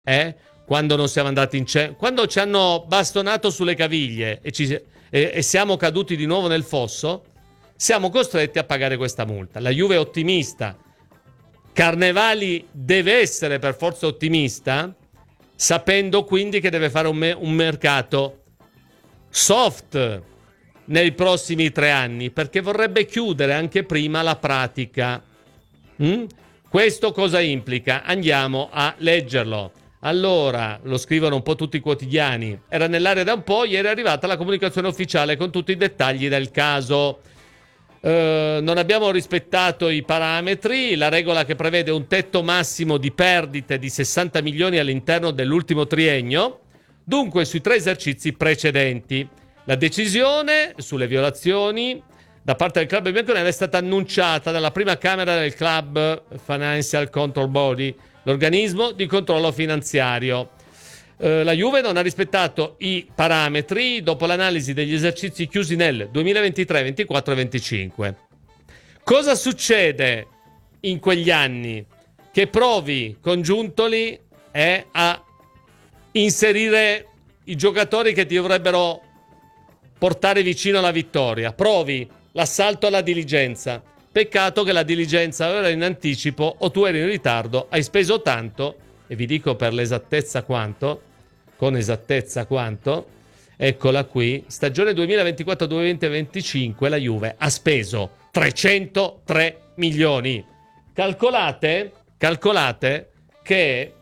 Quando non siamo andati quando ci hanno bastonato sulle caviglie e siamo caduti di nuovo nel fosso, siamo costretti a pagare questa multa. La Juve è ottimista. Carnevali deve essere per forza ottimista, sapendo quindi che deve fare un mercato soft nei prossimi 3 anni, perché vorrebbe chiudere anche prima la pratica. Questo cosa implica? Andiamo a leggerlo. Allora, lo scrivono un po' tutti i quotidiani. Era nell'aria da un po', ieri è arrivata la comunicazione ufficiale con tutti i dettagli del caso. Non abbiamo rispettato i parametri, la regola che prevede un tetto massimo di perdite di 60 milioni all'interno dell'ultimo triennio, dunque sui 3 esercizi precedenti. La decisione sulle violazioni da parte del club bianconero è stata annunciata dalla prima camera del Club Financial Control Body, l'organismo di controllo finanziario. La Juve non ha rispettato i parametri dopo l'analisi degli esercizi chiusi nel 2023, 24 e 25. Cosa succede in quegli anni? Che provi con Giuntoli a inserire i giocatori che ti dovrebbero portare vicino alla vittoria. Provi l'assalto alla diligenza. Peccato che la diligenza era in anticipo o tu eri in ritardo, hai speso tanto, e vi dico per l'esattezza quanto, con esattezza quanto, eccola qui, stagione 2024-2025 la Juve ha speso 303 milioni. Calcolate che,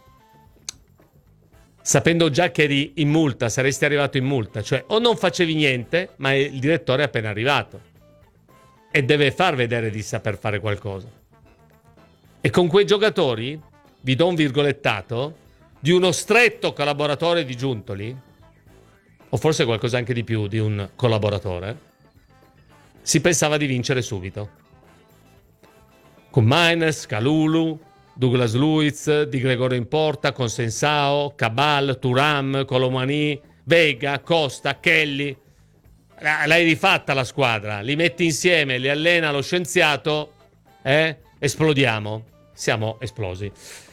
sapendo già che eri in multa, saresti arrivato in multa, cioè o non facevi niente, ma il direttore è appena arrivato e deve far vedere di saper fare qualcosa. E con quei giocatori, vi do un virgolettato, di uno stretto collaboratore di Giuntoli, o forse qualcosa anche di più di un collaboratore, si pensava di vincere subito. Con Maines, Kalulu, Douglas Luiz, Di Gregorio in porta, Consensao, Cabal, Thuram, Colomani, Vega, Costa, Kelly. L'hai rifatta la squadra, li metti insieme, li allena lo scienziato, esplodiamo. Siamo esplosi.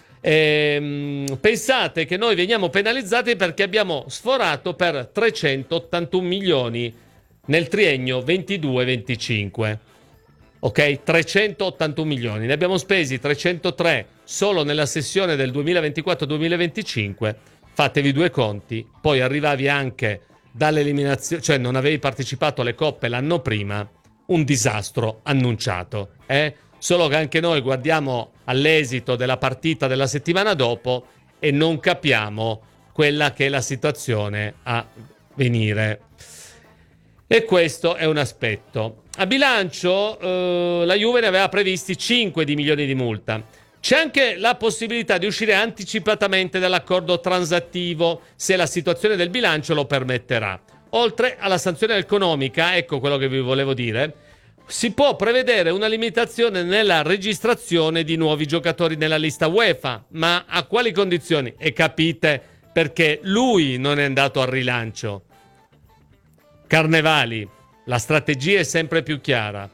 Pensate che noi veniamo penalizzati perché abbiamo sforato per 381 milioni nel triennio 22-25. Ok? 381 milioni. Ne abbiamo spesi 303 solo nella sessione del 2024-2025. Fatevi 2 conti. Poi arrivavi anche dall'eliminazione, cioè non avevi partecipato alle coppe l'anno prima, un disastro annunciato. Solo che anche noi guardiamo all'esito della partita della settimana dopo e non capiamo quella che è la situazione a venire. E questo è un aspetto. A bilancio la Juve ne aveva previsti 5 di milioni di multa. C'è anche la possibilità di uscire anticipatamente dall'accordo transattivo se la situazione del bilancio lo permetterà. Oltre alla sanzione economica, ecco quello che vi volevo dire, si può prevedere una limitazione nella registrazione di nuovi giocatori nella lista UEFA, ma a quali condizioni? E capite perché lui non è andato al rilancio. Carnevali, la strategia è sempre più chiara.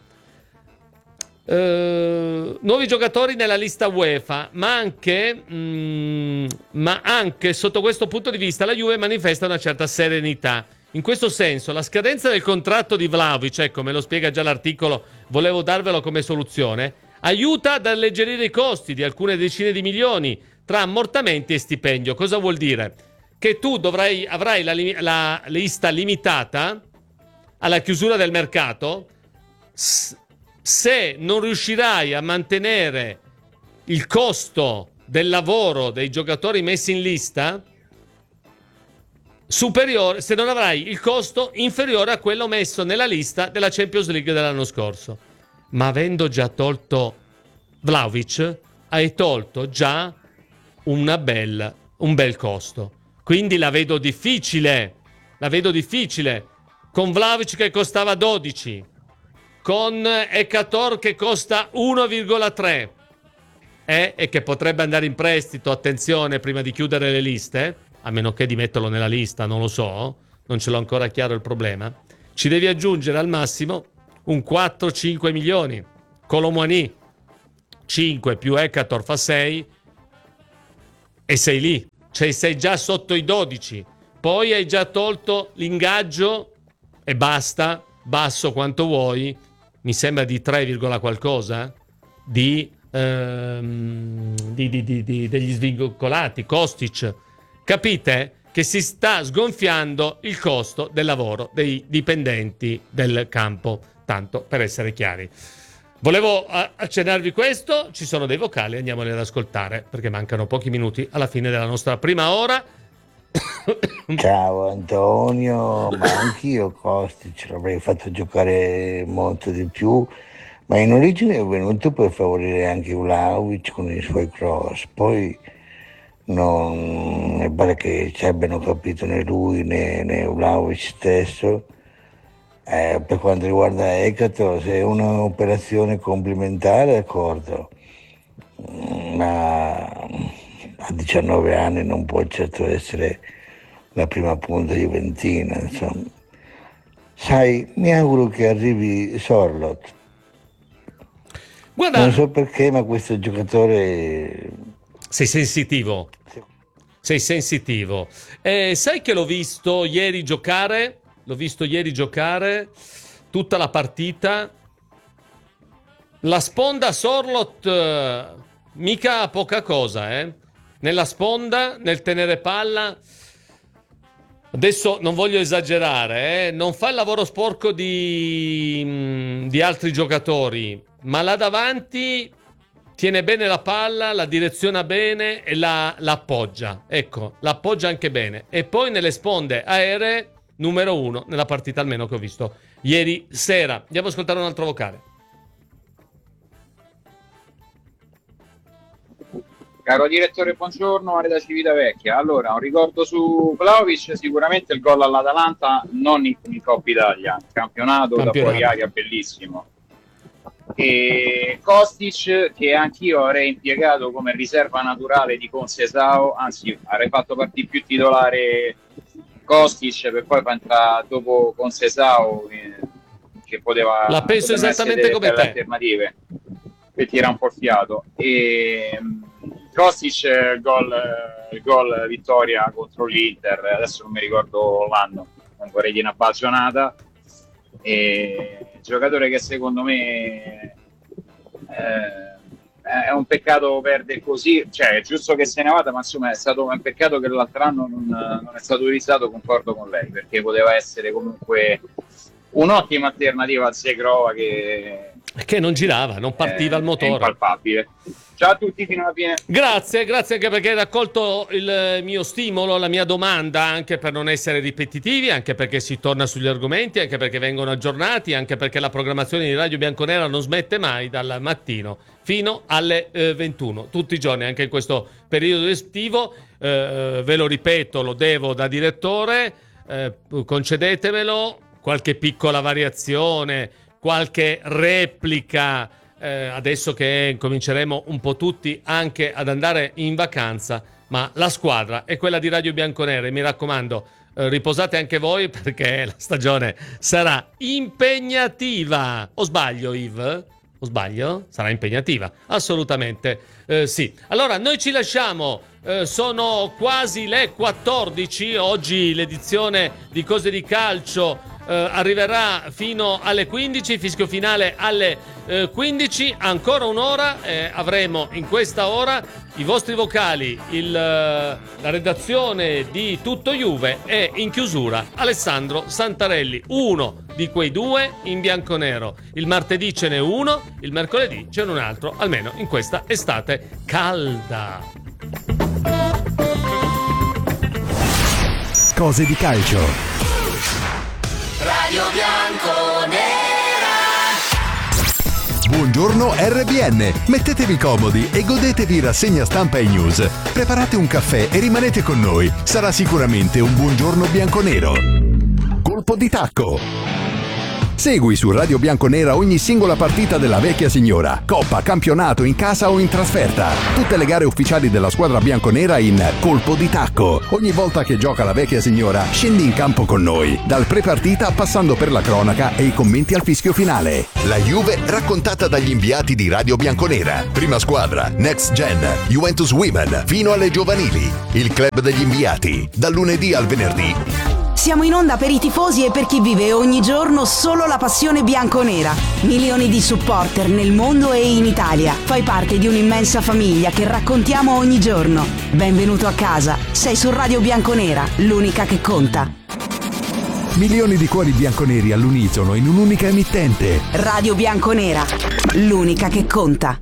Nuovi giocatori nella lista UEFA, ma anche sotto questo punto di vista la Juve manifesta una certa serenità. In questo senso, la scadenza del contratto di Vlahovic, ecco, me lo spiega già l'articolo, volevo darvelo come soluzione, aiuta ad alleggerire i costi di alcune decine di milioni tra ammortamenti e stipendio. Cosa vuol dire? Che tu avrai la lista limitata alla chiusura del mercato se non riuscirai a mantenere il costo del lavoro dei giocatori messi in lista superiore, se non avrai il costo inferiore a quello messo nella lista della Champions League dell'anno scorso. Ma avendo già tolto Vlahovic, hai tolto già un bel costo. Quindi la vedo difficile. Con Vlahovic che costava 12, con Ekator che costa 1,3 e che potrebbe andare in prestito, attenzione, prima di chiudere le liste, a meno che di metterlo nella lista, non lo so, non ce l'ho ancora chiaro il problema. Ci devi aggiungere al massimo un 4-5 milioni. Colomani 5 più Ekator fa 6 e sei lì, cioè sei già sotto i 12, poi hai già tolto l'ingaggio e basta, basso quanto vuoi, mi sembra di 3, qualcosa degli svincolati, Kostic. Capite che si sta sgonfiando il costo del lavoro dei dipendenti del campo, tanto per essere chiari. Volevo accennarvi questo, ci sono dei vocali, andiamoli ad ascoltare perché mancano pochi minuti alla fine della nostra prima ora. Ciao Antonio, ma anch'io Kostic l'avrei fatto giocare molto di più, ma in origine è venuto per favorire anche Vlahovic con i suoi cross, poi non mi pare che ci abbiano capito né lui né Vlahovic stesso. Per quanto riguarda Ekato, se è un'operazione complementare, d'accordo, ma a 19 anni non può certo essere la prima punta juventina, insomma. Sai, mi auguro che arrivi Sorloth. Guarda, non so perché, ma questo giocatore... Sei sensitivo. Sei sensitivo. Sai che l'ho visto ieri giocare? L'ho visto ieri giocare tutta la partita. La sponda Sorloth, mica poca cosa, eh? Nella sponda, nel tenere palla. Adesso non voglio esagerare, non fa il lavoro sporco di altri giocatori, ma là davanti tiene bene la palla, la direziona bene e la appoggia. Ecco, la appoggia anche bene. E poi nelle sponde aeree, numero 1 nella partita almeno che ho visto ieri sera. Andiamo ad ascoltare un altro vocale. Caro direttore, buongiorno, Mario da Civitavecchia. Allora, un ricordo su Vlahovic, sicuramente il gol all'Atalanta, non in Coppa Italia, campionato da fuori aria bellissimo. E Kostic, che anch'io avrei impiegato come riserva naturale di Conceição, anzi avrei fatto partire più titolare Kostic per poi entrare dopo Conceição, che poteva... La penso esattamente come te. Alternative per tirare un po' il fiato. E Kostic, il gol vittoria contro l'Inter, adesso non mi ricordo l'anno, non vorrei dire una balzonata. E giocatore che secondo me è un peccato perdere così, cioè è giusto che se ne vada, ma insomma è stato un peccato che l'altro anno non è stato utilizzato, concordo con lei, perché poteva essere comunque un'ottima alternativa a Zegrova che non girava, non partiva il motore. È impalpabile. Ciao a tutti, fino alla fine. Grazie anche perché hai raccolto il mio stimolo, la mia domanda, anche per non essere ripetitivi, anche perché si torna sugli argomenti, anche perché vengono aggiornati, anche perché la programmazione di Radio Bianconera non smette mai dal mattino fino alle 21, tutti i giorni, anche in questo periodo estivo. Ve lo ripeto, lo devo da direttore, concedetemelo, qualche piccola variazione, qualche replica, adesso che cominceremo un po' tutti anche ad andare in vacanza, ma la squadra è quella di Radio Bianconera e mi raccomando, riposate anche voi perché la stagione sarà impegnativa. O sbaglio, Yves? O sbaglio? Sarà impegnativa, assolutamente sì. Allora noi ci lasciamo, sono quasi le 14, oggi l'edizione di Cose di Calcio arriverà fino alle 15, fischio finale alle 15, ancora un'ora, avremo in questa ora i vostri vocali, la redazione di Tutto Juve e in chiusura Alessandro Santarelli, uno di quei due in bianconero. Il martedì ce n'è uno, il mercoledì ce n'è un altro, almeno in questa estate calda. Cose di Calcio. Radio Bianconera. Buongiorno RBN, mettetevi comodi e godetevi rassegna stampa e news. Preparate un caffè e rimanete con noi, sarà sicuramente un buongiorno bianconero. Colpo di tacco. Segui su Radio Bianconera ogni singola partita della vecchia signora, coppa, campionato, in casa o in trasferta. Tutte le gare ufficiali della squadra bianconera in colpo di tacco. Ogni volta che gioca la vecchia signora, scendi in campo con noi, dal pre-partita passando per la cronaca e i commenti al fischio finale. La Juve raccontata dagli inviati di Radio Bianconera. Prima squadra, Next Gen, Juventus Women, fino alle giovanili. Il club degli inviati, dal lunedì al venerdì. Siamo in onda per i tifosi e per chi vive ogni giorno solo la passione bianconera. Milioni di supporter nel mondo e in Italia. Fai parte di un'immensa famiglia che raccontiamo ogni giorno. Benvenuto a casa. Sei su Radio Bianconera, l'unica che conta. Milioni di cuori bianconeri all'unisono in un'unica emittente. Radio Bianconera, l'unica che conta.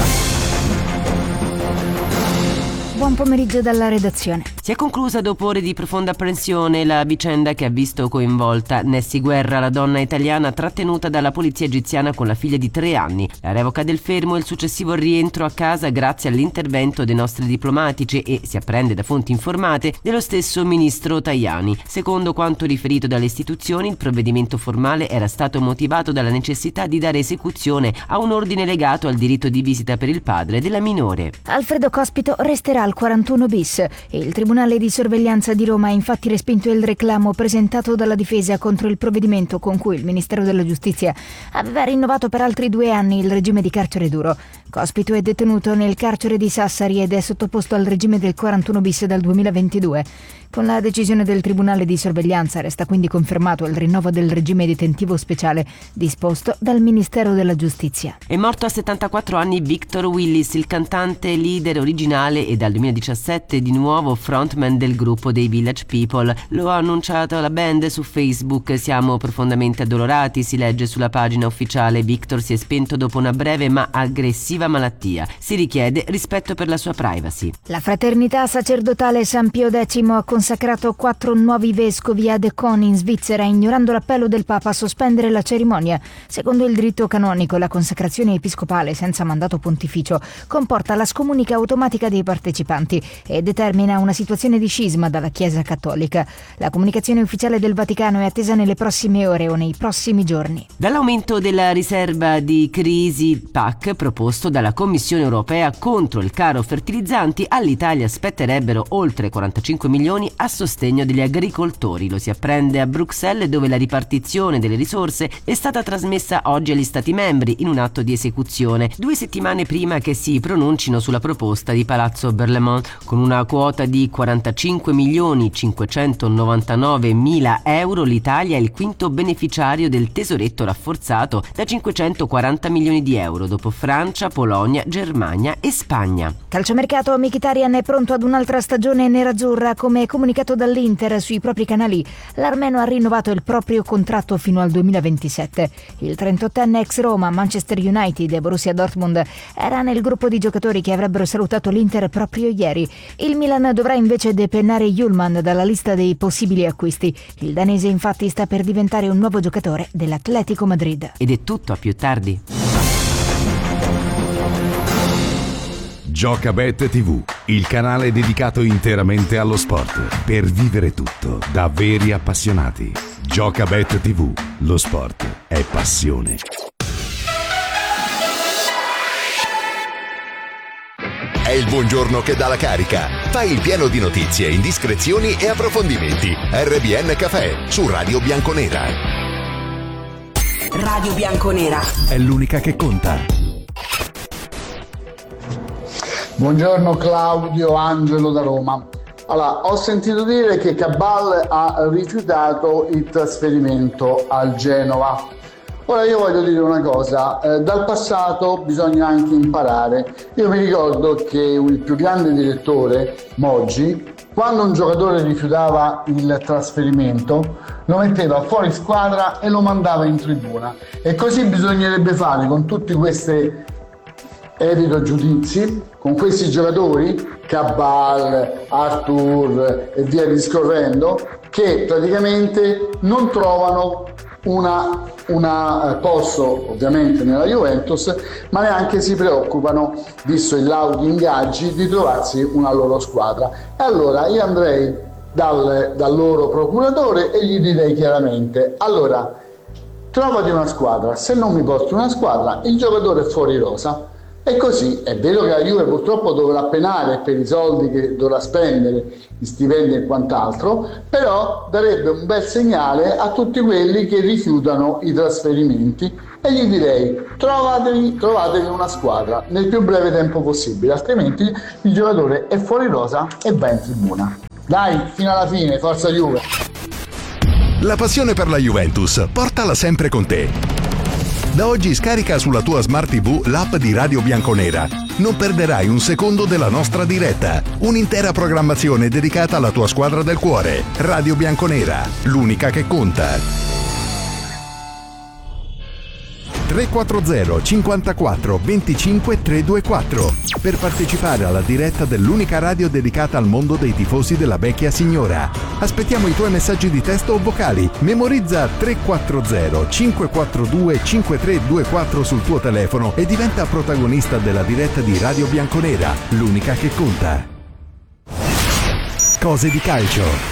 Buon pomeriggio dalla redazione. Si è conclusa dopo ore di profonda apprensione la vicenda che ha visto coinvolta Nessi Guerra, la donna italiana trattenuta dalla polizia egiziana con la figlia di 3 anni. La revoca del fermo e il successivo rientro a casa grazie all'intervento dei nostri diplomatici e, si apprende da fonti informate, dello stesso ministro Tajani. Secondo quanto riferito dalle istituzioni, il provvedimento formale era stato motivato dalla necessità di dare esecuzione a un ordine legato al diritto di visita per il padre della minore. Alfredo Cospito resterà al 41 bis. Il Tribunale di sorveglianza di Roma ha infatti respinto il reclamo presentato dalla difesa contro il provvedimento con cui il Ministero della Giustizia aveva rinnovato per altri 2 anni il regime di carcere duro. Cospito è detenuto nel carcere di Sassari ed è sottoposto al regime del 41 bis dal 2022. Con la decisione del Tribunale di sorveglianza resta quindi confermato il rinnovo del regime detentivo speciale disposto dal Ministero della Giustizia. È morto a 74 anni Victor Willis, il cantante leader originale e dal 2017 di nuovo frontman del gruppo dei Village People. Lo ha annunciato la band su Facebook. Siamo profondamente addolorati, si legge sulla pagina ufficiale. Victor si è spento dopo una breve ma aggressiva malattia. Si richiede rispetto per la sua privacy. La fraternità sacerdotale San Pio X ha consacrato 4 nuovi vescovi ad Econ in Svizzera, ignorando l'appello del Papa a sospendere la cerimonia. Secondo il diritto canonico, la consacrazione episcopale senza mandato pontificio comporta la scomunica automatica dei partecipanti e determina una situazione di scisma dalla Chiesa cattolica. La comunicazione ufficiale del Vaticano è attesa nelle prossime ore o nei prossimi giorni. Dall'aumento della riserva di crisi PAC proposto dalla Commissione europea contro il caro fertilizzanti, all'Italia spetterebbero oltre 45 milioni a sostegno degli agricoltori. Lo si apprende a Bruxelles, dove la ripartizione delle risorse è stata trasmessa oggi agli Stati membri in un atto di esecuzione, 2 settimane prima che si pronuncino sulla proposta di Palazzo Berlemont. Con una quota di 45.599.000 euro, l'Italia è il quinto beneficiario del tesoretto rafforzato da 540 milioni di euro, dopo Francia, Polonia, Germania e Spagna. Calciomercato, Mkhitaryan è pronto ad un'altra stagione nerazzurra. Come comunicato dall'Inter sui propri canali, l'armeno ha rinnovato il proprio contratto fino al 2027. Il 38enne ex Roma, Manchester United e Borussia Dortmund era nel gruppo di giocatori che avrebbero salutato l'Inter proprio ieri. Il Milan dovrà invece depennare Hjulman dalla lista dei possibili acquisti. Il danese infatti sta per diventare un nuovo giocatore dell'Atletico Madrid. Ed è tutto, a più tardi. Giocabet TV, il canale dedicato interamente allo sport, per vivere tutto da veri appassionati. Giocabet TV, lo sport è passione. È il buongiorno che dà la carica. Fai il pieno di notizie, indiscrezioni e approfondimenti. RBN Café su Radio Bianconera. Radio Bianconera è l'unica che conta. Buongiorno Claudio, Angelo da Roma. Allora, ho sentito dire che Cabal ha rifiutato il trasferimento al Genova. Ora io voglio dire una cosa, dal passato bisogna anche imparare. Io mi ricordo che il più grande direttore, Moggi, quando un giocatore rifiutava il trasferimento, lo metteva fuori squadra e lo mandava in tribuna. E così bisognerebbe fare con tutti questi, evito giudizi, con questi giocatori, Cabal, Arthur e via discorrendo, che praticamente non trovano un posto ovviamente nella Juventus, ma neanche si preoccupano, visto il laudo ingaggi, di trovarsi una loro squadra. E allora io andrei dal loro procuratore e gli direi chiaramente: allora, trovati una squadra, se non mi porti una squadra il giocatore è fuori rosa. E così è vero che la Juve purtroppo dovrà penare per i soldi che dovrà spendere, gli stipendi e quant'altro, però darebbe un bel segnale a tutti quelli che rifiutano i trasferimenti e gli direi trovatevi una squadra nel più breve tempo possibile, altrimenti il giocatore è fuori rosa e va in tribuna. Dai, fino alla fine, forza Juve! La passione per la Juventus, portala sempre con te. Da oggi scarica sulla tua Smart TV l'app di Radio Bianconera. Non perderai un secondo della nostra diretta. Un'intera programmazione dedicata alla tua squadra del cuore. Radio Bianconera, l'unica che conta. 340 54 25 324 per partecipare alla diretta dell'unica radio dedicata al mondo dei tifosi della vecchia signora. Aspettiamo i tuoi messaggi di testo o vocali. Memorizza 340 542 5324 sul tuo telefono e diventa protagonista della diretta di Radio Bianconera, l'unica che conta. Cose di calcio.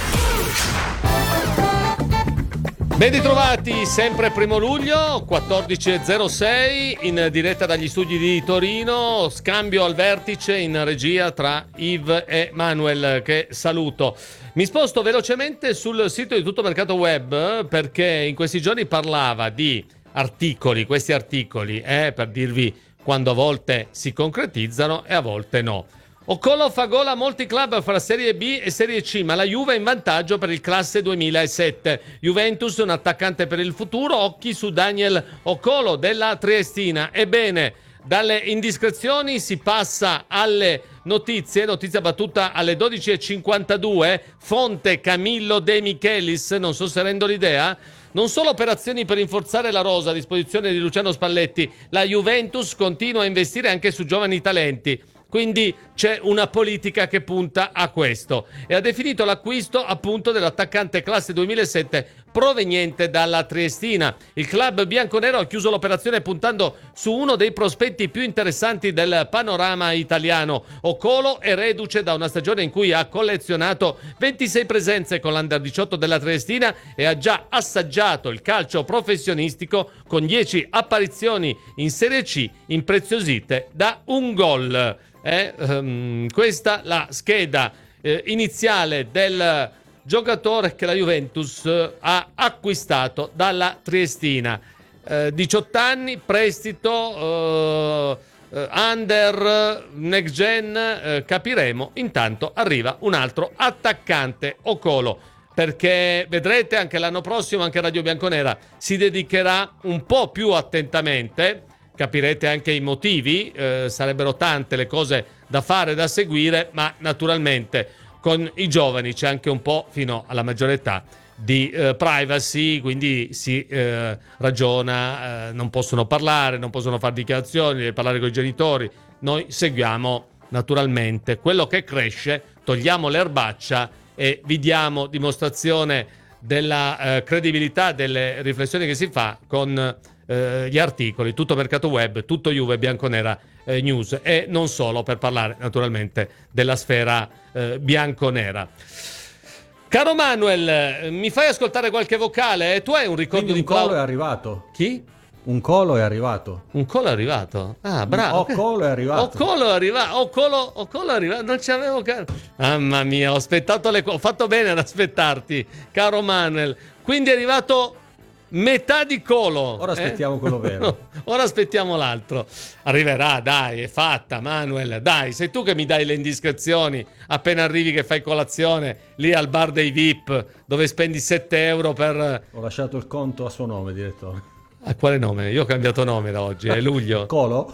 Ben ritrovati, sempre 1 luglio, 14.06, in diretta dagli studi di Torino, scambio al vertice in regia tra Yves e Manuel, che saluto. Mi sposto velocemente sul sito di Tutto Mercato Web, perché in questi giorni parlava di articoli, questi articoli, per dirvi quando a volte si concretizzano e a volte no. Okolo fa gol a molti club fra Serie B e Serie C, ma la Juve è in vantaggio per il classe 2007. Juventus, un attaccante per il futuro, occhi su Daniel Okolo della Triestina. Ebbene, dalle indiscrezioni si passa alle notizia battuta alle 12.52, fonte Camillo De Michelis, non so se rendo l'idea. Non solo operazioni per rinforzare la rosa a disposizione di Luciano Spalletti, la Juventus continua a investire anche su giovani talenti. Quindi c'è una politica che punta a questo e ha definito l'acquisto appunto dell'attaccante classe 2007 proveniente dalla Triestina. Il club bianconero ha chiuso l'operazione puntando su uno dei prospetti più interessanti del panorama italiano. Okolo è reduce da una stagione in cui ha collezionato 26 presenze con l'Under 18 della Triestina e ha già assaggiato il calcio professionistico con 10 apparizioni in Serie C impreziosite da un gol. Questa la scheda iniziale del giocatore che la Juventus ha acquistato dalla Triestina. 18 anni, prestito, under, next gen, capiremo. Intanto arriva un altro attaccante, Okolo, perché vedrete anche l'anno prossimo anche Radio Bianconera si dedicherà un po' più attentamente. Capirete anche i motivi, sarebbero tante le cose da fare, da seguire, ma naturalmente con i giovani c'è anche un po' fino alla maggiore età di privacy, quindi si ragiona, non possono parlare, non possono fare dichiarazioni, deve parlare con i genitori. Noi seguiamo naturalmente quello che cresce, togliamo l'erbaccia e vi diamo dimostrazione della credibilità delle riflessioni che si fa con gli articoli, Tutto Mercato Web, Tutto Juve, Bianconera News, e non solo, per parlare naturalmente della sfera bianconera. Caro Manuel, mi fai ascoltare qualche vocale? Tu hai un ricordo di Colo è arrivato. Chi? Un Colo è arrivato. Un Colo è arrivato? Ah, bravo. Colo è arrivato. Okolo è arrivato. Okolo è arrivato. Non ci avevo mamma mia, ho aspettato ho fatto bene ad aspettarti, caro Manuel. Quindi è arrivato metà di Colo. Ora aspettiamo quello vero. Ora aspettiamo l'altro. Arriverà, dai, è fatta, Manuel. Dai, sei tu che mi dai le indiscrezioni appena arrivi che fai colazione lì al bar dei VIP dove spendi 7 euro per... Ho lasciato il conto a suo nome, direttore. A quale nome? Io ho cambiato nome da oggi, è luglio. Colo?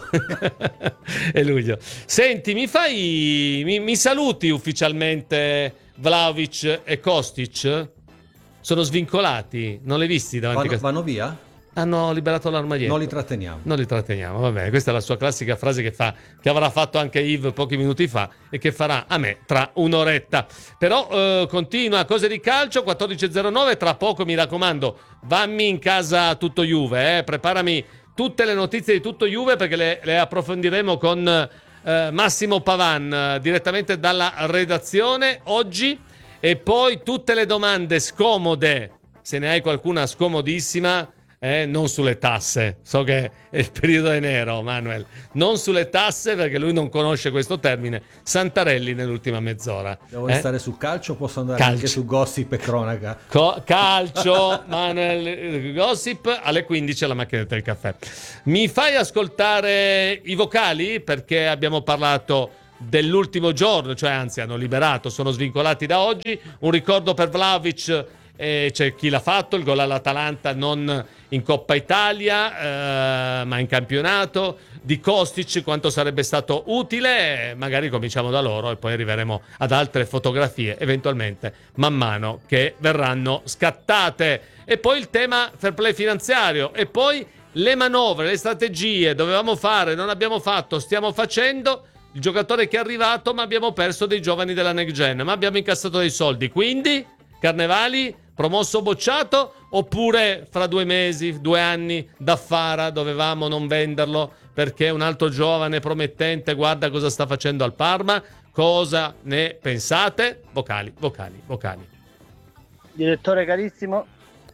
È luglio. Senti, mi saluti ufficialmente Vlahovic e Kostic? Sono svincolati, non li hai visti davanti? Vanno via? Hanno liberato l'armadietto. Non li tratteniamo. Non li tratteniamo, va bene. Questa è la sua classica frase che avrà fatto anche Yves pochi minuti fa e che farà a me tra un'oretta. Però continua, cose di calcio, 14.09, tra poco mi raccomando, vammi in casa Tutto Juve, preparami tutte le notizie di Tutto Juve perché le approfondiremo con Massimo Pavan direttamente dalla redazione oggi. E poi tutte le domande scomode, se ne hai qualcuna scomodissima, non sulle tasse. So che è il periodo è nero, Manuel. Non sulle tasse, perché lui non conosce questo termine. Santarelli nell'ultima mezz'ora. Devo restare su calcio o posso andare anche su gossip e cronaca? Calcio, Manuel, gossip, alle 15 alla macchinetta del caffè. Mi fai ascoltare i vocali? Perché abbiamo parlato dell'ultimo giorno, cioè anzi hanno liberato, sono svincolati da oggi. Un ricordo per Vlahovic. C'è chi l'ha fatto, il gol all'Atalanta non in Coppa Italia ma in campionato, di Kostic quanto sarebbe stato utile, magari cominciamo da loro e poi arriveremo ad altre fotografie eventualmente man mano che verranno scattate. E poi il tema fair play finanziario, e poi le manovre, le strategie, dovevamo fare, non abbiamo fatto, stiamo facendo, il giocatore che è arrivato, ma abbiamo perso dei giovani della next gen, ma abbiamo incassato dei soldi, quindi Carnevali promosso o bocciato, oppure fra 2 mesi, 2 anni da Fara dovevamo non venderlo perché un altro giovane promettente guarda cosa sta facendo al Parma? Cosa ne pensate? Vocali. Direttore carissimo,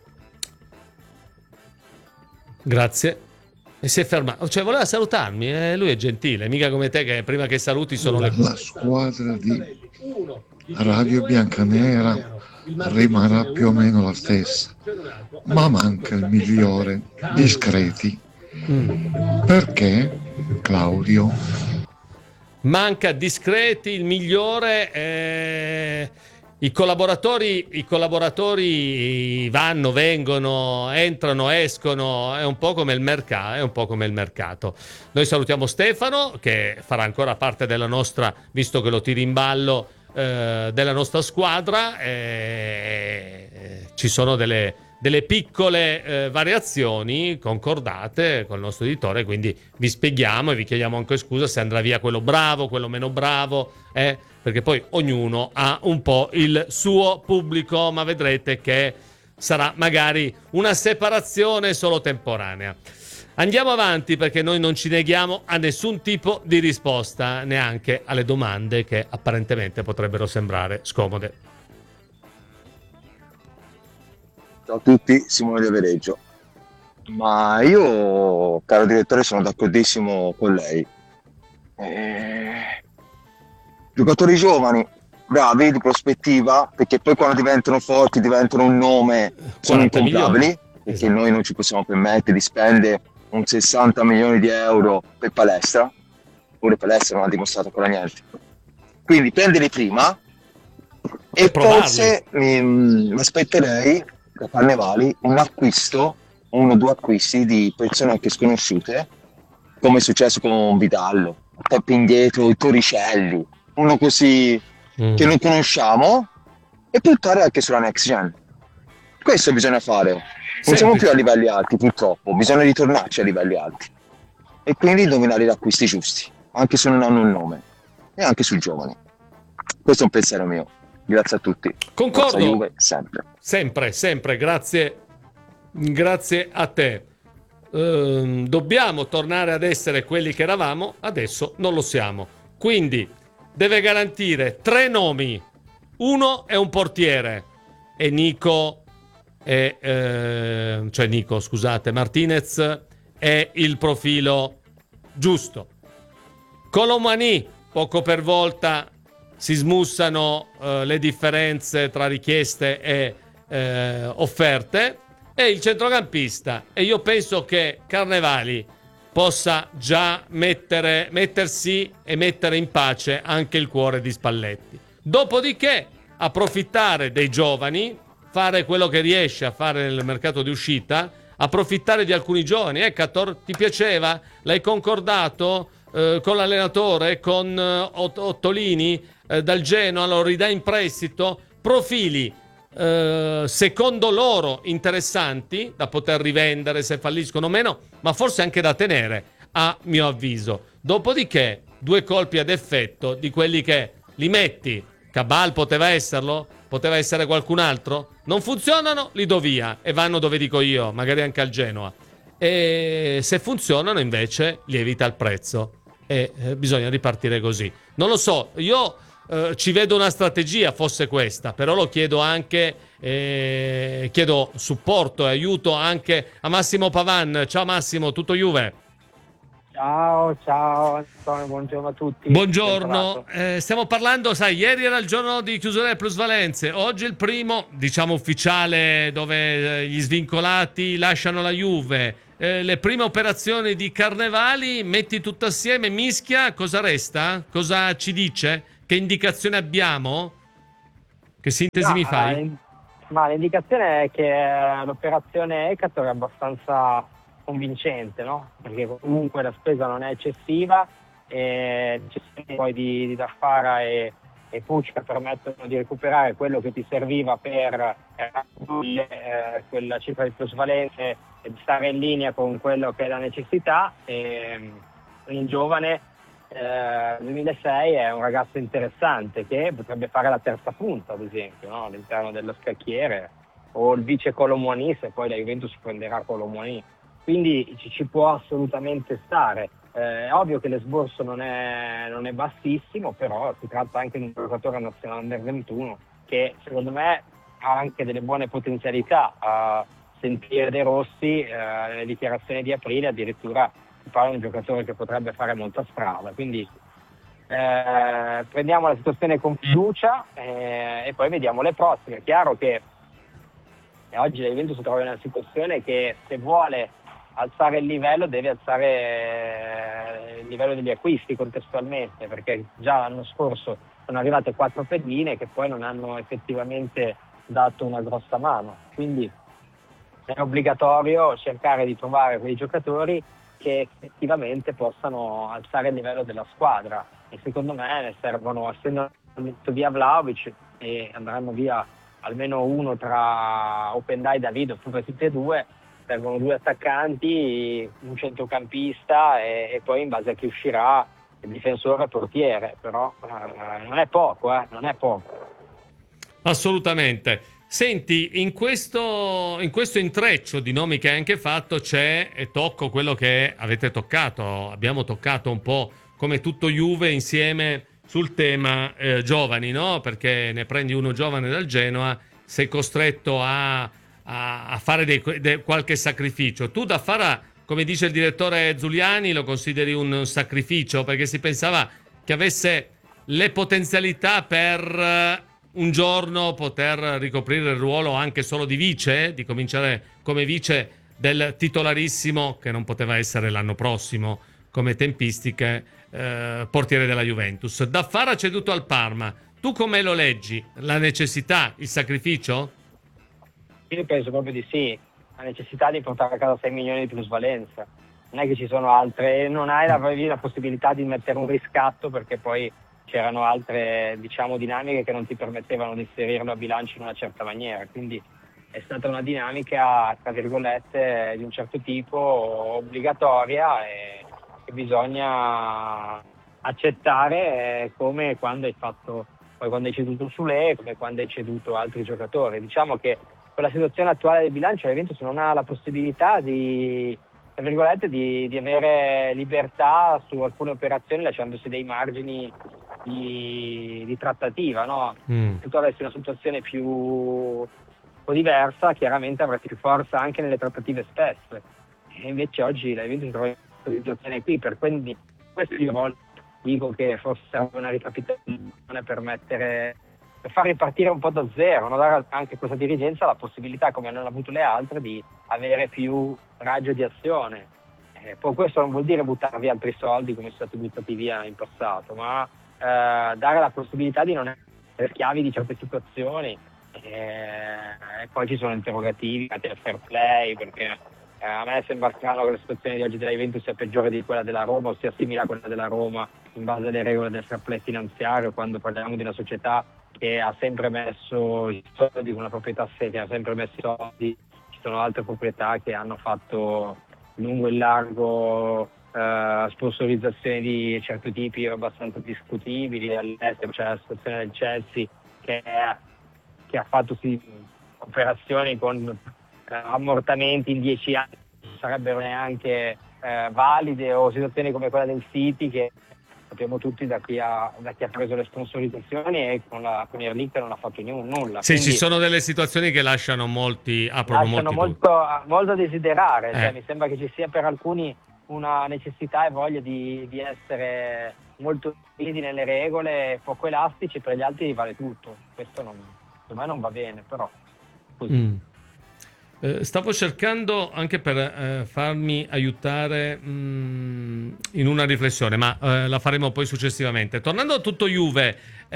grazie. E si è fermato, cioè voleva salutarmi, lui è gentile, mica come te che prima che saluti sono le La squadra di Radio Biancanera rimarrà più o meno la stessa, ma manca il migliore, Discreti. Perché, Claudio? Manca Discreti, il migliore. I collaboratori vanno, vengono, entrano, escono, è un po' come il mercato. Noi salutiamo Stefano, che farà ancora parte della nostra, visto che lo tiri in ballo, della nostra squadra. Ci sono delle piccole variazioni concordate col nostro editore, quindi vi spieghiamo e vi chiediamo anche scusa se andrà via quello bravo, quello meno bravo, perché poi ognuno ha un po' il suo pubblico, ma vedrete che sarà magari una separazione solo temporanea. Andiamo avanti, perché noi non ci neghiamo a nessun tipo di risposta, neanche alle domande che apparentemente potrebbero sembrare scomode. Ciao a tutti, Simone De Vereggio. Ma io, caro direttore, sono d'accordissimo con lei. Giocatori giovani, bravi, di prospettiva, perché poi quando diventano forti, diventano un nome, sono incomprabili, perché esatto. Noi non ci possiamo permettere di spendere un 60 milioni di euro per palestra, pure palestra non ha dimostrato ancora niente. Quindi prenderli prima e forse mi aspetterei da Carnevali un acquisto, 1 o 2 acquisti di persone anche sconosciute, come è successo con Vidal, poi più indietro i Toricelli, uno così che non conosciamo, e puntare anche sulla next gen. Questo bisogna fare. Non siamo più a livelli alti, purtroppo, bisogna ritornarci a livelli alti e quindi indovinare gli acquisti giusti, anche se non hanno un nome, e anche sui giovani. Questo è un pensiero mio. Grazie a tutti. Concordo. Forza Juve, Sempre, grazie a te. Dobbiamo tornare ad essere quelli che eravamo, adesso non lo siamo. Quindi deve garantire 3 nomi. Uno è un portiere e Martinez è il profilo giusto. Colomani, poco per volta si smussano le differenze tra richieste e offerte, e il centrocampista, e io penso che Carnevali possa già mettersi e mettere in pace anche il cuore di Spalletti. Dopodiché approfittare dei giovani, fare quello che riesce a fare nel mercato di uscita, approfittare di alcuni giovani. Cator, ti piaceva? L'hai concordato con l'allenatore, con Ottolini dal Genoa, lo ridai in prestito, profili secondo loro interessanti da poter rivendere se falliscono o meno, ma forse anche da tenere, a mio avviso. Dopodiché 2 colpi ad effetto di quelli che li metti. Cabal poteva esserlo, poteva essere qualcun altro, non funzionano, li do via e vanno dove dico io, magari anche al Genoa, e se funzionano invece lievita il prezzo e bisogna ripartire così. Non lo so, io ci vedo una strategia, fosse questa, però lo chiedo anche, chiedo supporto e aiuto anche a Massimo Pavan. Ciao Massimo, tutto Juve? Ciao Antonio, buongiorno a tutti. Buongiorno, stiamo parlando, sai, ieri era il giorno di chiusura delle plusvalenze, oggi è il primo, diciamo ufficiale, dove gli svincolati lasciano la Juve, le prime operazioni di Carnevali, metti tutto assieme, mischia, cosa resta? Cosa ci dice? Che indicazione abbiamo? Che sintesi mi fai? Ma l'indicazione è che l'operazione Ecator è abbastanza convincente, no? Perché comunque la spesa non è eccessiva e poi di Daffara e Puccia permettono di recuperare quello che ti serviva per quella cifra di plusvalenze e stare in linea con quello che è la necessità. Il giovane 2006 è un ragazzo interessante che potrebbe fare la terza punta, ad esempio, no? All'interno dello scacchiere, o il vice Colomouani se poi la Juventus prenderà Colomouani. Quindi ci può assolutamente stare. È ovvio che l'esborso non è bassissimo, però si tratta anche di un giocatore nazionale under 21 che secondo me ha anche delle buone potenzialità. A sentire De Rossi nelle dichiarazioni di aprile addirittura si parla di un giocatore che potrebbe fare molta strada. Quindi prendiamo la situazione con fiducia e poi vediamo le prossime. È chiaro che oggi la Juventus si trova in una situazione che, se vuole alzare il livello, deve alzare il livello degli acquisti contestualmente, perché già l'anno scorso sono arrivate 4 pedine che poi non hanno effettivamente dato una grossa mano. Quindi è obbligatorio cercare di trovare quei giocatori che effettivamente possano alzare il livello della squadra, e secondo me ne servono, essendo via Vlahovic e andranno via almeno uno tra Opendai e Davido, oppure tutti e due, servono 2 attaccanti, un centrocampista e poi in base a chi uscirà il difensore e portiere. Però non è poco, non è poco. Assolutamente. Senti, in questo intreccio di nomi che hai anche fatto c'è, e tocco quello che avete toccato, abbiamo toccato un po' come tutto Juve insieme sul tema giovani, no? Perché ne prendi uno giovane dal Genoa, sei costretto a fare qualche sacrificio. Tu Daffara, come dice il direttore Zuliani, lo consideri un sacrificio perché si pensava che avesse le potenzialità per un giorno poter ricoprire il ruolo anche solo di vice, di cominciare come vice del titolarissimo, che non poteva essere l'anno prossimo come tempistiche, portiere della Juventus. Daffara ceduto al Parma, tu come lo leggi? La necessità, il sacrificio? Io penso proprio di sì, la necessità di portare a casa 6 milioni di plusvalenza. Non è che ci sono altre, non avevi la possibilità di mettere un riscatto, perché poi c'erano altre, diciamo, dinamiche che non ti permettevano di inserirlo a bilancio in una certa maniera. Quindi è stata una dinamica, tra virgolette, di un certo tipo, obbligatoria, e che bisogna accettare, come quando hai fatto, poi quando hai ceduto Sule, come quando hai ceduto altri giocatori. Diciamo che con la situazione attuale del bilancio la Juventus non ha la possibilità di, tra virgolette, di avere libertà su alcune operazioni, lasciandosi dei margini di trattativa, no? Se tu avessi una situazione un po' diversa, chiaramente avresti più forza anche nelle trattative spesse, e invece oggi la Juventus si trova in questa situazione qui. Per quindi questo io dico che forse serve una ricapitolazione per far ripartire un po' da zero, no? Dare anche a questa dirigenza la possibilità, come hanno avuto le altre, di avere più raggio di azione. Poi questo non vuol dire buttare via altri soldi come sono stati buttati via in passato, ma dare la possibilità di non essere schiavi di certe situazioni. E poi ci sono interrogativi al fair play, perché a me sembra strano che la situazione di oggi della Juventus sia peggiore di quella della Roma, o sia simile a quella della Roma in base alle regole del fair play finanziario, quando parliamo di una società che ha sempre messo i soldi, una proprietà seria, ha sempre messo i soldi. Ci sono altre proprietà che hanno fatto lungo e largo sponsorizzazioni di certi tipi abbastanza discutibili. All'estero c'è la situazione del Chelsea che ha fatto operazioni con ammortamenti in 10 anni non sarebbero neanche valide, o situazioni come quella del City che sappiamo tutti da chi ha preso le sponsorizzazioni e con la Premier League non ha fatto nulla. Sì, Quindi ci sono delle situazioni che lasciano lasciano molto a desiderare, cioè, mi sembra che ci sia per alcuni una necessità e voglia di essere molto rigidi nelle regole, poco elastici, per gli altri vale tutto. Questo per me non va bene, però così. Stavo cercando anche per farmi aiutare in una riflessione, ma la faremo poi successivamente. Tornando a tutto Juve,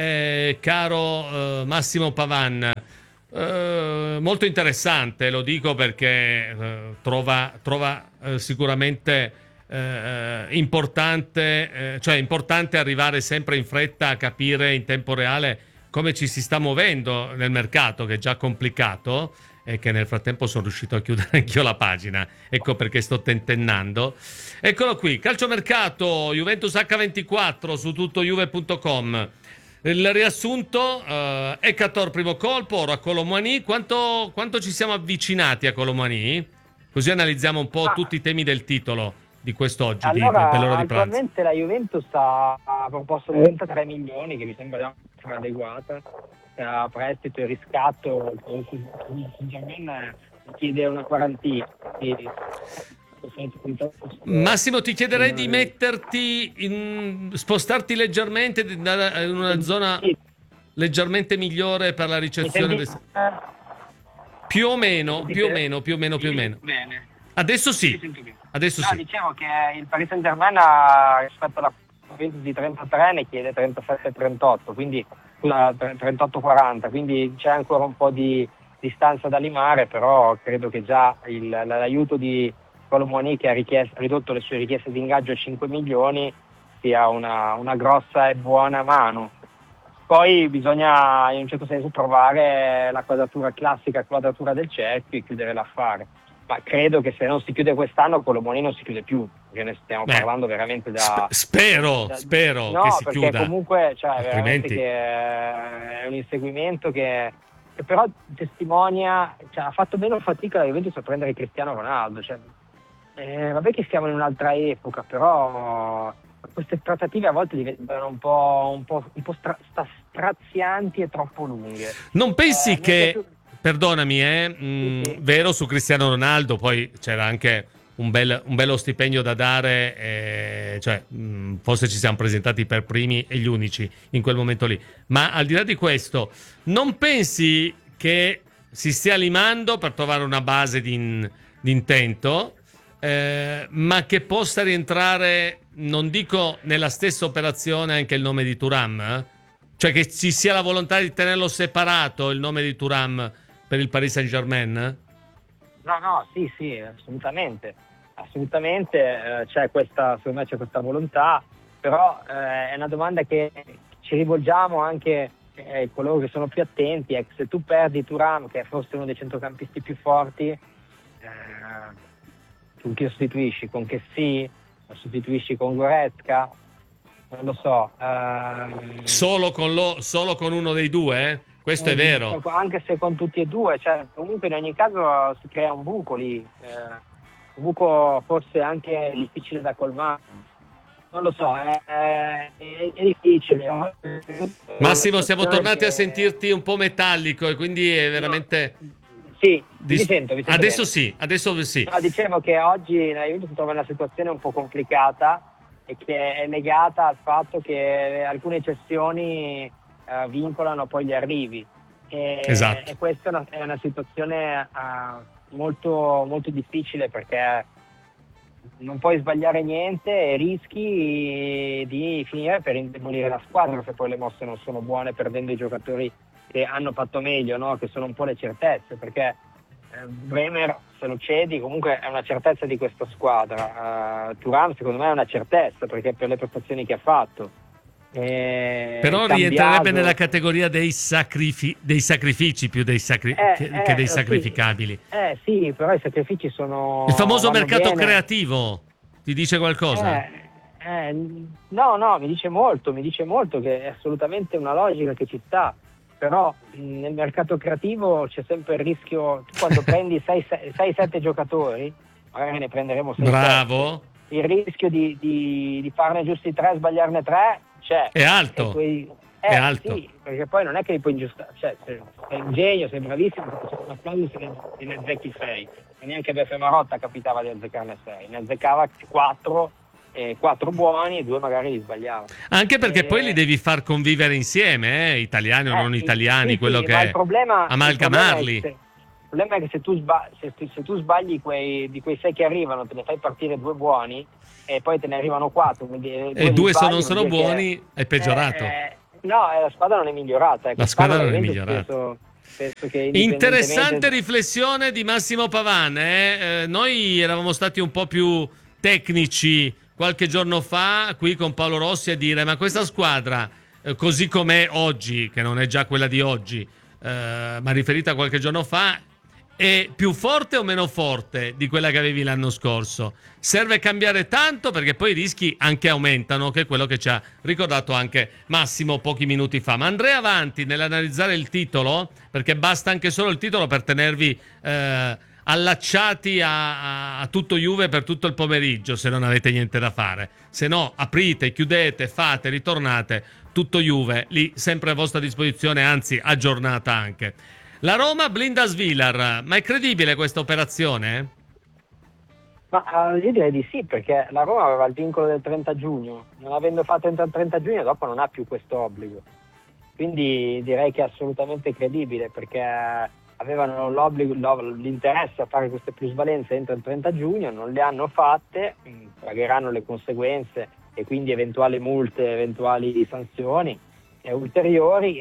caro Massimo Pavan, molto interessante, lo dico perché trova sicuramente importante arrivare sempre in fretta a capire in tempo reale come ci si sta muovendo nel mercato, che è già complicato, e che nel frattempo sono riuscito a chiudere anch'io la pagina, ecco perché sto tentennando. Eccolo qui, calciomercato Juventus H24 su tuttojuve.com. Il riassunto, Ekator primo colpo, ora Colomani. Quanto ci siamo avvicinati a Colomani? Così analizziamo un po' tutti i temi del titolo di quest'oggi, allora, dell'ora di pranzo. Attualmente la Juventus ha proposto 33 milioni, che mi sembra adeguata, tra prestito e riscatto. Germain chiede una quarantina. Massimo, ti chiederei di spostarti leggermente in una zona leggermente migliore per la ricezione più o meno. Bene. Adesso sì. Sì. Dicevo che il Paris Saint-Germain rispetto alla Juventus di 33 ne chiede 37-38, quindi 38-40, quindi c'è ancora un po' di distanza da limare, però credo che già l'aiuto di Colomani, che ha ridotto le sue richieste di ingaggio a 5 milioni, sia una grossa e buona mano. Poi bisogna in un certo senso trovare la classica quadratura del cerchio e chiudere l'affare. Ma credo che se non si chiude quest'anno, Colomani non si chiude più, perché ne stiamo parlando veramente da... Spero che si chiuda. No, perché comunque veramente che è un inseguimento che però testimonia, ha fatto meno fatica la Juventus a prendere Cristiano Ronaldo. Vabbè che siamo in un'altra epoca, però queste trattative a volte diventano un po' strazianti e troppo lunghe. Non pensi che... Perdonami, vero su Cristiano Ronaldo, poi c'era anche un bello stipendio da dare, forse ci siamo presentati per primi e gli unici in quel momento lì. Ma al di là di questo, non pensi che si stia limando per trovare una base di intento, ma che possa rientrare, non dico nella stessa operazione, anche il nome di Thuram? Cioè che ci sia la volontà di tenerlo separato, il nome di Thuram, per il Paris Saint-Germain? No, sì, assolutamente, secondo me c'è questa volontà, però è una domanda che ci rivolgiamo anche a coloro che sono più attenti. Se tu perdi Thuram, che è forse uno dei centrocampisti più forti, con chi lo sostituisci? Con Kessie? Lo sostituisci con Goretzka? Non lo so. Solo con uno dei due? Questo è vero. Anche se con tutti e due, comunque in ogni caso si crea un buco lì, un buco forse anche difficile da colmare. Non lo so, è difficile. Massimo, siamo tornati a sentirti un po' metallico e quindi è veramente... Sì, mi sento adesso bene. Adesso sì. No, dicevo che oggi la Juventus si trova in una situazione un po' complicata e che è legata al fatto che alcune cessioni vincolano poi gli arrivi. Esatto. E questa è una situazione molto, molto difficile, perché non puoi sbagliare niente e rischi di finire per indebolire la squadra, se poi le mosse non sono buone, perdendo i giocatori che hanno fatto meglio, no? Che sono un po' le certezze, perché Bremer, se lo cedi, comunque è una certezza di questa squadra. Thuram secondo me è una certezza, perché per le prestazioni che ha fatto. Però rientrerebbe nella categoria dei sacrifici più che dei sacrificabili. Sì, però i sacrifici sono... Il famoso mercato bene. Creativo ti dice qualcosa? No, mi dice molto che è assolutamente una logica che ci sta, però nel mercato creativo c'è sempre il rischio, tu quando prendi 6-7 giocatori, magari ne prenderemo 6-7, il rischio di farne giusti 3, sbagliarne 3 c'è. È alto. È alto. Sì, perché poi non è che li puoi ingiustare, cioè sei un genio, sei bravissimo, c'è una clausola se ne azzecchi 6, e neanche a Beppe Marotta capitava di azzeccarne 6, ne azzeccava 4 buoni e 2 magari li sbagliava. Anche perché poi li devi far convivere insieme, italiani o non italiani, sì, quello sì, che ma è, il problema amalgamarli. Il problema è che se tu sbagli di quei 6 che arrivano, te ne fai partire 2 buoni e poi te ne arrivano 4 e 2 non sono buoni, è peggiorato. No, la squadra non è migliorata. La squadra non è migliorata. Penso che Interessante riflessione di Massimo Pavan. Noi eravamo stati un po' più tecnici qualche giorno fa qui con Paolo Rossi a dire: ma questa squadra così com'è oggi, che non è già quella di oggi, ma riferita a qualche giorno fa, è più forte o meno forte di quella che avevi l'anno scorso? Serve cambiare tanto, perché poi i rischi anche aumentano, che è quello che ci ha ricordato anche Massimo pochi minuti fa. Ma andrei avanti nell'analizzare il titolo, perché basta anche solo il titolo per tenervi allacciati a tutto Juve per tutto il pomeriggio, se non avete niente da fare. Se no, aprite, chiudete, fate, ritornate, tutto Juve lì sempre a vostra disposizione, anzi aggiornata anche. La Roma blinda Svilar, ma è credibile questa operazione? Ma io direi di sì, perché la Roma aveva il vincolo del 30 giugno, non avendo fatto il 30 giugno dopo non ha più questo obbligo, quindi direi che è assolutamente credibile, perché avevano l'interesse a fare queste plusvalenze entro il 30 giugno, non le hanno fatte, pagheranno le conseguenze e quindi eventuali multe, eventuali sanzioni ulteriori,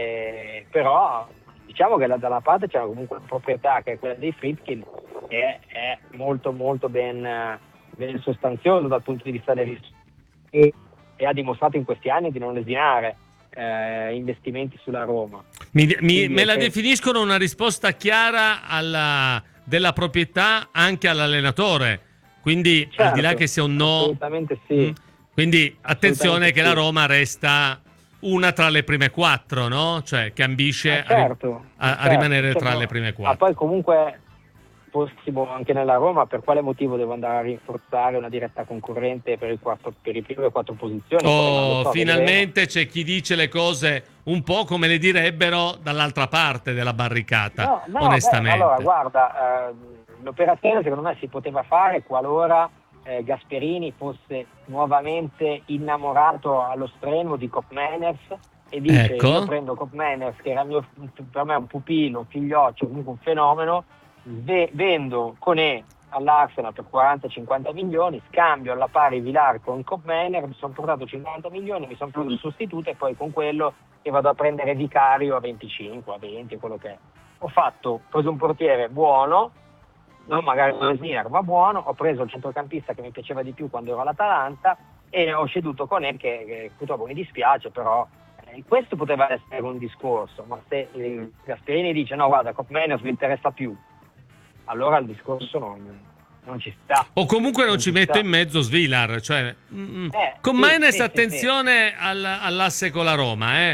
però diciamo che da una parte c'è comunque una proprietà che è quella dei Friedkin, che è molto molto ben sostanzioso dal punto di vista dei rischi e ha dimostrato in questi anni di non lesinare investimenti sulla Roma. Me la definiscono una risposta chiara della proprietà anche all'allenatore, quindi certo, al di là che sia un no, assolutamente sì. Quindi attenzione che la Roma resta una tra le prime 4, no? Cioè che ambisce a rimanere tra le prime 4. Ma poi comunque fossimo anche nella Roma, per quale motivo devo andare a rinforzare una diretta concorrente per i prime 4 posizioni? Finalmente c'è chi dice le cose un po' come le direbbero dall'altra parte della barricata, onestamente. Allora guarda, l'operazione secondo me si poteva fare qualora Gasperini fosse nuovamente innamorato allo stremo di Koopmeiners e dice: io prendo Koopmeiners, che era per me un pupillo, un figlioccio, comunque un fenomeno, vendo Koné all'Arsenal per 40-50 milioni, scambio alla pari Villar con Koopmeiners, mi sono portato 50 milioni, mi sono preso il sostituto e poi con quello che vado a prendere Vicario a 25, a 20, quello che è. Ho preso un portiere buono, no, magari un Svilar, ma buono, ho preso il centrocampista che mi piaceva di più quando ero all'Atalanta e ho ceduto con Koné, che purtroppo mi dispiace, però questo poteva essere un discorso, ma se Gasperini dice no guarda, Koopmeiners mi interessa più, allora il discorso non ci sta. O comunque non ci metto in mezzo Svilar, cioè Koopmeiners attenzione all'asse con la Roma,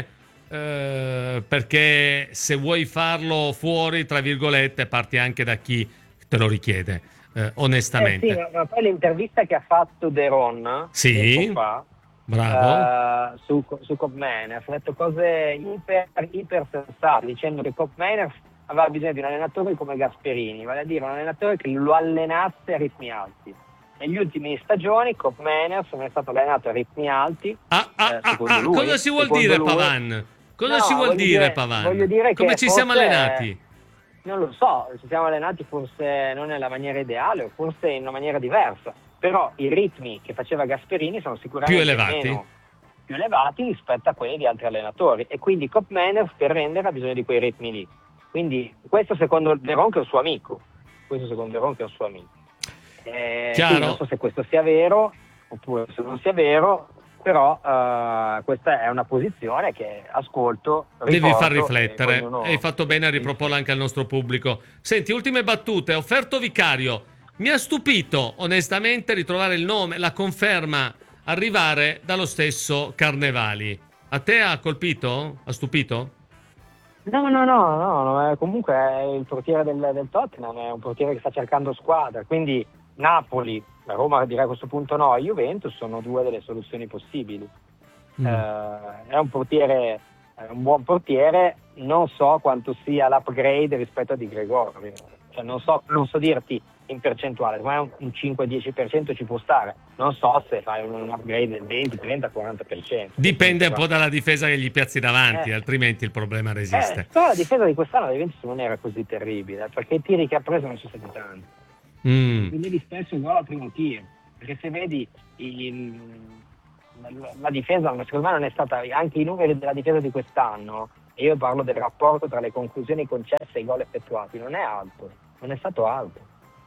perché se vuoi farlo fuori, tra virgolette, parti anche da chi te lo richiede, onestamente. Sì, ma poi l'intervista che ha fatto De Ron tempo fa, bravo, su Koopmeiners, ha detto cose iper sensate, dicendo che Koopmeiners aveva bisogno di un allenatore come Gasperini, vale a dire un allenatore che lo allenasse a ritmi alti. Negli ultimi stagioni Koopmeiners non è stato allenato a ritmi alti. Secondo lui, cosa si vuol dire, Pavan? Cosa si vuol dire, Pavan? Voglio dire come che ci siamo allenati? Non lo so, ci siamo allenati forse non nella maniera ideale o forse in una maniera diversa, però i ritmi che faceva Gasperini sono sicuramente più elevati rispetto a quelli di altri allenatori, e quindi Koopmeiners per rendere ha bisogno di quei ritmi lì. Quindi questo secondo De Ron, che è un suo amico. Chiaro. Non so se questo sia vero oppure se non sia vero, però questa è una posizione che ascolto, devi far riflettere, hai fatto bene a riproporla anche al nostro pubblico. Senti, ultime battute. Offerto Vicario, mi ha stupito onestamente ritrovare il nome, la conferma arrivare dallo stesso Carnevali. A te ha colpito? Ha stupito? No, comunque è il portiere del Tottenham, è un portiere che sta cercando squadra, quindi Napoli, la Roma direi a questo punto no, e Juventus sono due delle soluzioni possibili. È un portiere, è un buon portiere, non so quanto sia l'upgrade rispetto a Di Gregorio, cioè non so dirti in percentuale, ma un 5-10% ci può stare, non so se fai un upgrade del 20, 30, 40%. Dipende un po' dalla difesa che gli piazzi davanti, altrimenti il problema resiste. Però la difesa di quest'anno la Juventus non era così terribile, perché i tiri che ha preso non sono stati tanti. Quindi spesso gol al primo tiro, perché se vedi la difesa secondo me non è stata, anche i numeri della difesa di quest'anno, e io parlo del rapporto tra le conclusioni concesse e i gol effettuati, non è alto, non è stato alto,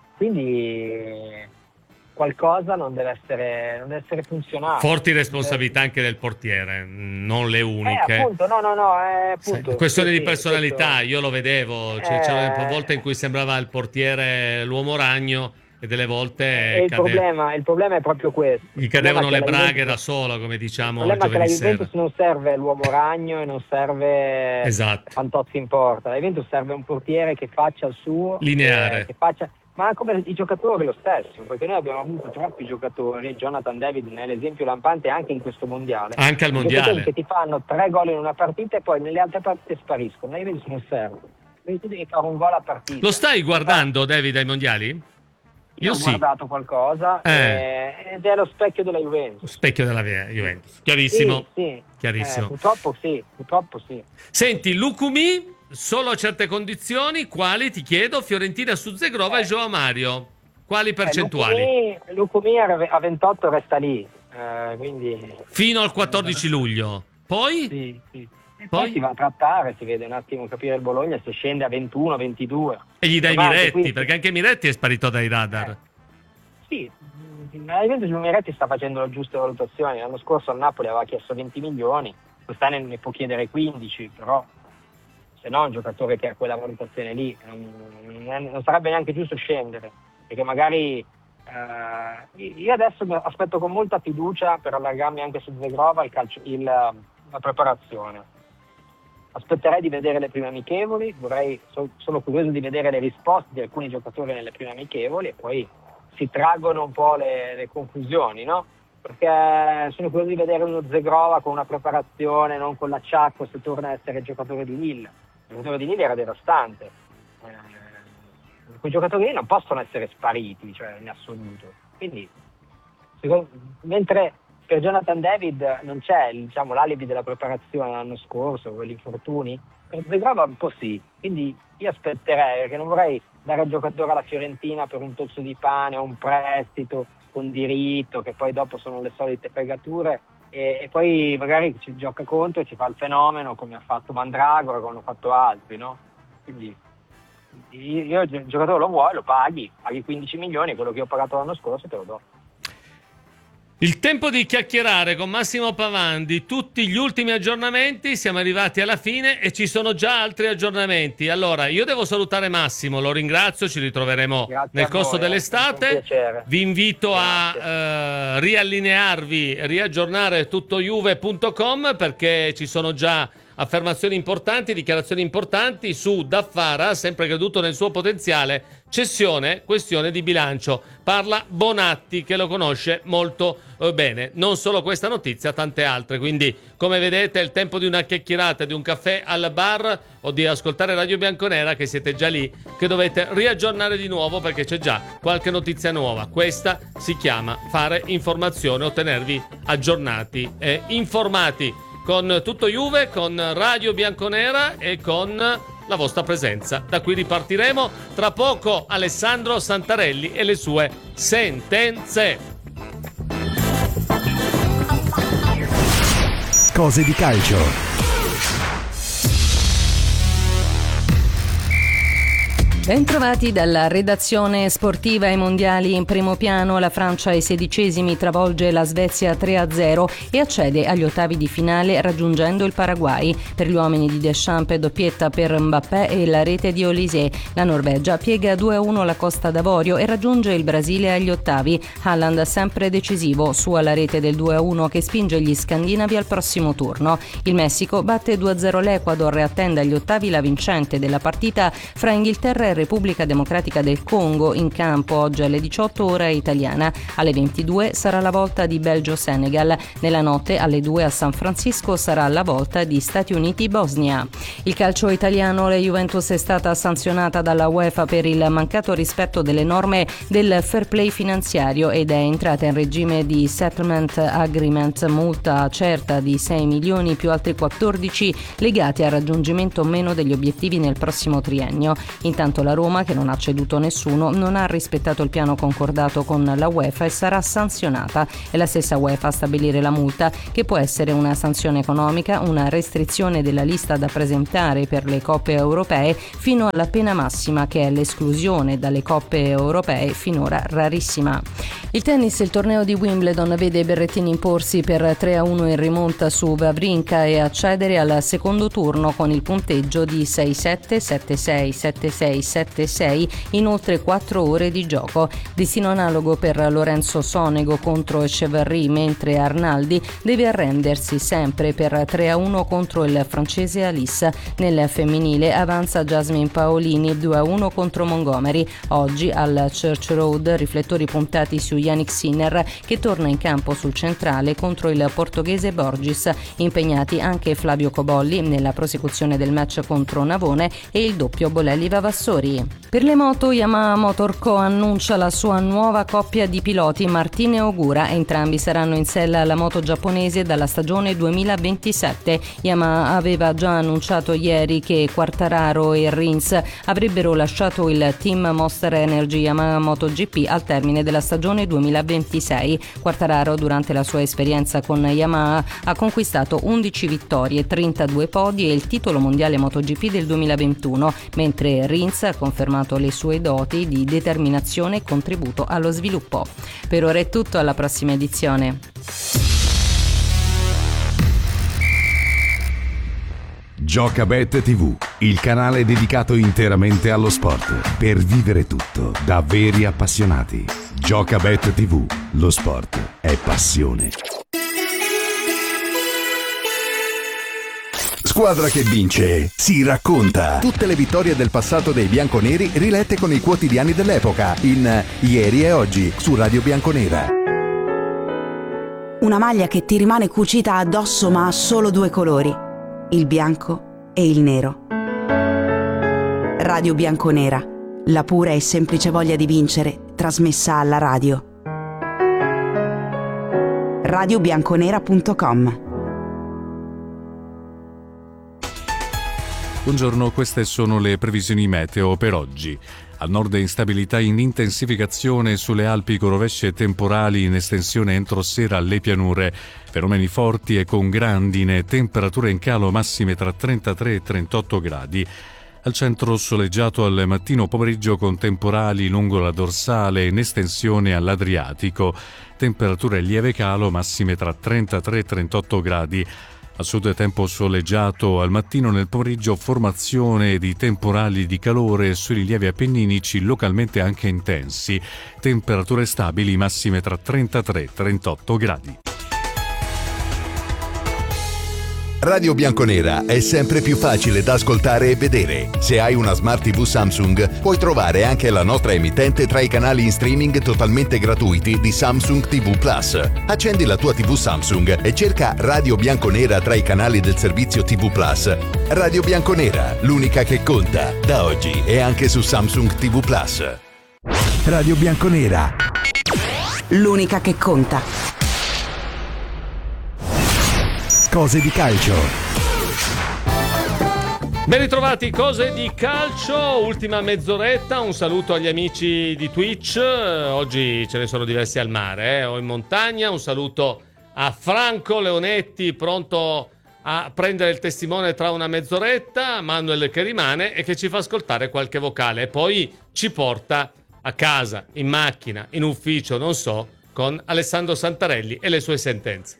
quindi qualcosa non deve essere funzionale. Forti responsabilità anche del portiere, non le uniche. Appunto, è appunto questione di personalità, io lo vedevo, c'erano volte in cui sembrava il portiere l'uomo ragno e delle volte il problema è proprio questo. Gli cadevano le braghe da solo, come diciamo. Il problema è che la Juventus non serve l'uomo ragno e non serve Fantozzi in porta. La Juventus serve un portiere che faccia il suo, lineare, ma come i giocatori lo stesso, perché noi abbiamo avuto troppi giocatori. Jonathan David ne è l'esempio lampante anche in questo mondiale, anche al mondiale, che ti fanno 3 gol in una partita e poi nelle altre partite spariscono. La Juventus non serve, quindi tu devi fare un gol a partita. Lo stai guardando David ai mondiali? Io ho guardato qualcosa ed è lo specchio della Juventus. Specchio della Juventus, chiarissimo. Sì. Chiarissimo. Purtroppo sì. Senti, Lukumi, solo a certe condizioni, quali ti chiedo? Fiorentina su Zegrova e Joao Mario. Quali percentuali? Lukumi a 28 resta lì, quindi fino al 14 luglio. Poi? Sì. E poi si va a trattare, si vede un attimo capire il Bologna se scende a 21, 22. E gli dai Miretti, perché anche Miretti è sparito dai radar. Sì, la Juventus Miretti sta facendo le giuste valutazioni. L'anno scorso al Napoli aveva chiesto 20 milioni, quest'anno ne può chiedere 15, però se no un giocatore che ha quella valutazione lì non sarebbe neanche giusto scendere, perché magari io adesso aspetto con molta fiducia, per allargarmi anche su Zegrova, la preparazione. Aspetterei di vedere le prime amichevoli, sono curioso di vedere le risposte di alcuni giocatori nelle prime amichevoli e poi si traggono un po' le conclusioni, no? Perché sono curioso di vedere uno Zegrova con una preparazione, non con l'acciacco, se torna a essere il giocatore di Lille. Il giocatore di Lille era devastante. Quei giocatori lì non possono essere spariti, cioè in assoluto. Quindi, mentre per Jonathan David non c'è l'alibi della preparazione l'anno scorso, quegli infortuni, per Zegrova un po' sì, quindi io aspetterei, perché non vorrei dare il giocatore alla Fiorentina per un tozzo di pane o un prestito con diritto, che poi dopo sono le solite fregature, e poi magari ci gioca contro e ci fa il fenomeno come ha fatto Mandragora, come hanno fatto altri, no? Quindi io il giocatore lo vuoi, lo paghi 15 milioni, quello che ho pagato l'anno scorso te lo do. Il tempo di chiacchierare con Massimo Pavan di tutti gli ultimi aggiornamenti, siamo arrivati alla fine e ci sono già altri aggiornamenti. Allora, io devo salutare Massimo, lo ringrazio, ci ritroveremo nel corso dell'estate. Vi invito a riallinearvi, riaggiornare tuttojuve.com, perché ci sono già affermazioni importanti, dichiarazioni importanti su Daffara, sempre creduto nel suo potenziale, cessione, questione di bilancio. Parla Bonatti, che lo conosce molto bene. Non solo questa notizia, tante altre. Quindi, come vedete, è il tempo di una chiacchierata, di un caffè al bar o di ascoltare Radio Bianconera, che siete già lì, che dovete riaggiornare di nuovo perché c'è già qualche notizia nuova. Questa si chiama fare informazione, ottenervi aggiornati e informati. Con Tutto Juve, con Radio Bianconera e con la vostra presenza. Da qui ripartiremo tra poco. Alessandro Santarelli e le sue sentenze. Cose di calcio. Bentrovati dalla redazione sportiva. Ai mondiali in primo piano, la Francia ai 16esimi travolge la Svezia 3-0 e accede agli ottavi di finale raggiungendo il Paraguay. Per gli uomini di Deschamps, doppietta per Mbappé e la rete di Olise. La Norvegia piega 2-1 la Costa d'Avorio e raggiunge il Brasile agli ottavi. Haaland sempre decisivo, su alla rete del 2-1 che spinge gli scandinavi al prossimo turno. Il Messico batte 2-0 l'Ecuador e attende agli ottavi la vincente della partita fra Inghilterra e e Repubblica Democratica del Congo in campo oggi alle 18 ora italiana. Alle 22 sarà la volta di Belgio-Senegal. Nella notte alle 2 a San Francisco sarà la volta di Stati Uniti-Bosnia. Il calcio italiano, la Juventus è stata sanzionata dalla UEFA per il mancato rispetto delle norme del fair play finanziario ed è entrata in regime di settlement agreement, multa certa di 6 milioni più altri 14 legati al raggiungimento o meno degli obiettivi nel prossimo triennio. Intanto la Roma, che non ha ceduto nessuno, non ha rispettato il piano concordato con la UEFA e sarà sanzionata. È la stessa UEFA a stabilire la multa, che può essere una sanzione economica, una restrizione della lista da presentare per le coppe europee, fino alla pena massima, che è l'esclusione dalle coppe europee, finora rarissima. Il tennis, il torneo di Wimbledon vede Berrettini imporsi per 3-1 in rimonta su Wawrinka e accedere al secondo turno con il punteggio di 6-7, 7-6, 7-6, 7-6 in oltre 4 ore di gioco. Destino analogo per Lorenzo Sonego contro Echeverry, mentre Arnaldi deve arrendersi sempre per 3-1 contro il francese Alice. Nel femminile avanza Jasmine Paolini 2-1 contro Montgomery. Oggi al Church Road riflettori puntati su Yannick Sinner, che torna in campo sul centrale contro il portoghese Borges. Impegnati anche Flavio Cobolli nella prosecuzione del match contro Navone e il doppio Bolelli-Vavassori. Per le moto, Yamaha Motor Co annuncia la sua nuova coppia di piloti, Martin e Ogura. Entrambi saranno in sella alla moto giapponese dalla stagione 2027. Yamaha aveva già annunciato ieri che Quartararo e Rins avrebbero lasciato il team Monster Energy Yamaha MotoGP al termine della stagione 2026. Quartararo, durante la sua esperienza con Yamaha, ha conquistato 11 vittorie, 32 podi e il titolo mondiale MotoGP del 2021, mentre Rins ha confermato le sue doti di determinazione e contributo allo sviluppo. Per ora è tutto, alla prossima edizione. Giocabet TV, il canale dedicato interamente allo sport, per vivere tutto da veri appassionati. Giocabet TV, lo sport è passione. Squadra che vince si racconta. Tutte le vittorie del passato dei bianconeri rilette con i quotidiani dell'epoca in Ieri e Oggi su Radio Bianconera. Una maglia che ti rimane cucita addosso ma ha solo 2 colori, il bianco e il nero. Radio Bianconera, la pura e semplice voglia di vincere trasmessa alla radio. radiobianconera.com. Buongiorno, queste sono le previsioni meteo per oggi. Al nord instabilità in intensificazione sulle Alpi con rovesci e temporali in estensione entro sera alle pianure. Fenomeni forti e con grandine, temperature in calo massime tra 33 e 38 gradi. Al centro soleggiato al mattino pomeriggio con temporali lungo la dorsale in estensione all'Adriatico. Temperature lieve calo massime tra 33 e 38 gradi. A sud tempo soleggiato al mattino, nel pomeriggio formazione di temporali di calore sui rilievi appenninici localmente anche intensi. Temperature stabili massime tra 33 e 38 gradi. Radio Bianconera è sempre più facile da ascoltare e vedere. Se hai una Smart TV Samsung, puoi trovare anche la nostra emittente tra i canali in streaming totalmente gratuiti di Samsung TV Plus. Accendi la tua TV Samsung e cerca Radio Bianconera tra i canali del servizio TV Plus. Radio Bianconera, l'unica che conta, da oggi e anche su Samsung TV Plus. Radio Bianconera, l'unica che conta. Cose di calcio. Ben ritrovati, cose di calcio, ultima mezz'oretta. Un saluto agli amici di Twitch. Oggi ce ne sono diversi al mare o in montagna. Un saluto a Franco Leonetti, pronto a prendere il testimone tra una mezz'oretta, Manuel che rimane e che ci fa ascoltare qualche vocale e poi ci porta a casa, in macchina, in ufficio, non so, con Alessandro Santarelli e le sue sentenze.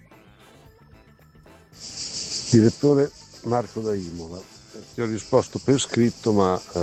Direttore Marco da Imola, ti ho risposto per scritto, ma